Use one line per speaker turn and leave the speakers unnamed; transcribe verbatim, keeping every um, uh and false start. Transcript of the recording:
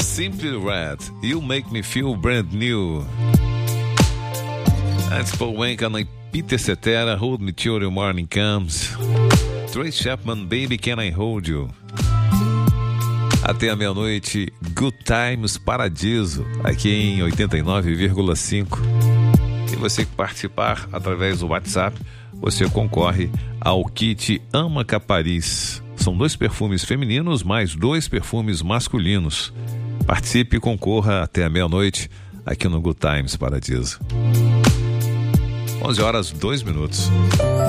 Simply Red, You Make Me Feel Brand New. Antes, Paul Wanka e Peter Cetera, Hold Me Till Your Morning Comes. Trace Chapman, Baby Can I Hold You. Até a meia-noite, Good Times Paradiso, aqui em oitenta e nove vírgula cinco. E você que participar através do WhatsApp, você concorre ao kit Ama Capariz. São dois perfumes femininos mais dois perfumes masculinos. Participe e concorra até a meia-noite aqui no Good Times Paradiso. onze horas, dois minutos.